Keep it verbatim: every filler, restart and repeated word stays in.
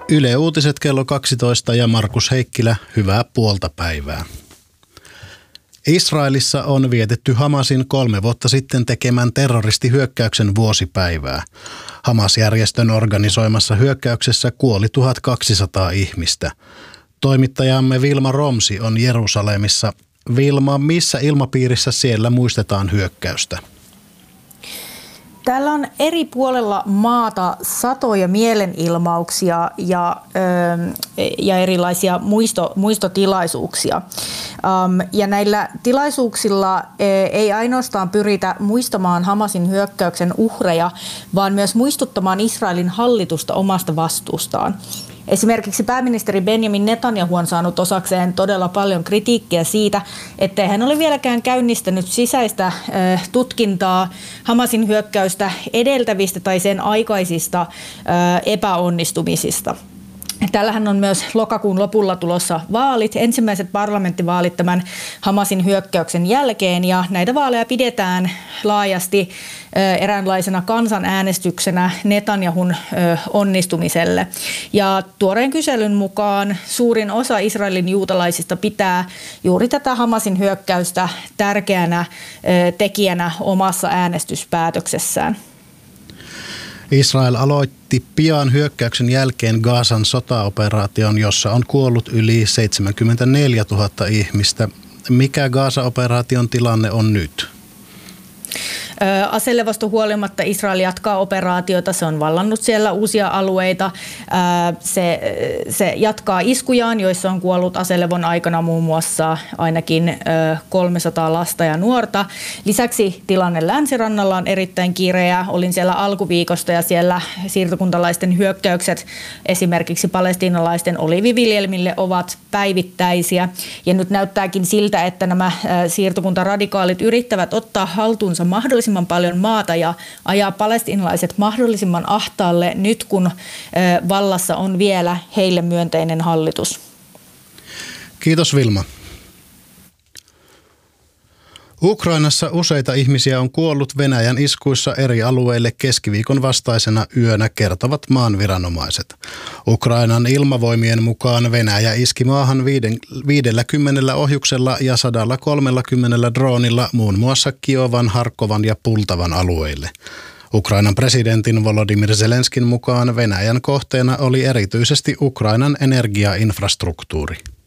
Yle Uutiset kello kaksitoista ja Markus Heikkilä, hyvää puolta päivää. Israelissa on vietetty Hamasin kolme vuotta sitten tekemän terroristihyökkäyksen vuosipäivää. Hamas-järjestön organisoimassa hyökkäyksessä kuoli tuhatkaksisataa ihmistä. Toimittajamme Vilma Romsi on Jerusalemissa. Vilma, missä ilmapiirissä siellä muistetaan hyökkäystä? Täällä on eri puolella maata satoja mielenilmauksia ja, ja erilaisia muisto, muistotilaisuuksia. Ja näillä tilaisuuksilla ei ainoastaan pyritä muistamaan Hamasin hyökkäyksen uhreja, vaan myös muistuttamaan Israelin hallitusta omasta vastuustaan. Esimerkiksi pääministeri Benjamin Netanyahu on saanut osakseen todella paljon kritiikkiä siitä, ettei hän ole vieläkään käynnistänyt sisäistä tutkintaa Hamasin hyökkäystä edeltävistä tai sen aikaisista epäonnistumisista. Tällähän on myös lokakuun lopulla tulossa vaalit, ensimmäiset parlamenttivaalit tämän Hamasin hyökkäyksen jälkeen, ja näitä vaaleja pidetään laajasti eräänlaisena kansanäänestyksenä Netanyahun onnistumiselle. Ja tuoreen kyselyn mukaan suurin osa Israelin juutalaisista pitää juuri tätä Hamasin hyökkäystä tärkeänä tekijänä omassa äänestyspäätöksessään. Israel aloitti pian hyökkäyksen jälkeen Gazan sotaoperaation, jossa on kuollut yli seitsemänkymmentäneljätuhatta ihmistä. Mikä Gaza-operaation tilanne on nyt? Aselevosta huolimatta Israel jatkaa operaatiota, se on vallannut siellä uusia alueita, se, se jatkaa iskujaan, joissa on kuollut aselevon aikana muun muassa ainakin kolmesataa lasta ja nuorta. Lisäksi tilanne länsirannalla on erittäin kireä. Olin siellä alkuviikosta ja siellä siirtokuntalaisten hyökkäykset esimerkiksi palestiinalaisten oliiviviljelmille ovat päivittäisiä. Ja nyt näyttääkin siltä, että nämä siirtokuntaradikaalit yrittävät ottaa haltuunsa mahdollisimman paljon maata ja ajaa palestiinalaiset mahdollisimman ahtaalle nyt, kun vallassa on vielä heille myönteinen hallitus. Kiitos Vilma. Ukrainassa useita ihmisiä on kuollut Venäjän iskuissa eri alueille keskiviikon vastaisena yönä, kertovat maan viranomaiset. Ukrainan ilmavoimien mukaan Venäjä iski maahan viidelläkymmenellä ohjuksella ja sata kolmekymmentä droonilla muun muassa Kiovan, Harkovan ja Pultavan alueille. Ukrainan presidentin Volodymyr Zelenskin mukaan Venäjän kohteena oli erityisesti Ukrainan energiainfrastruktuuri.